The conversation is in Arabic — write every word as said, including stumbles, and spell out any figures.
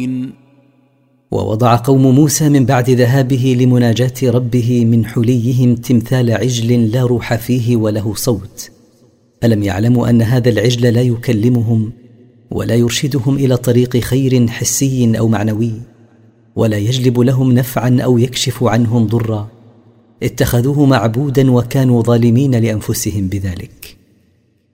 ووضع قوم موسى من بعد ذهابه لمناجاة ربه من حليهم تمثال عجل لا روح فيه وله صوت. ألم يعلموا أن هذا العجل لا يكلمهم ولا يرشدهم إلى طريق خير حسي أو معنوي، ولا يجلب لهم نفعا أو يكشف عنهم ضرا؟ اتخذوه معبودا وكانوا ظالمين لأنفسهم بذلك.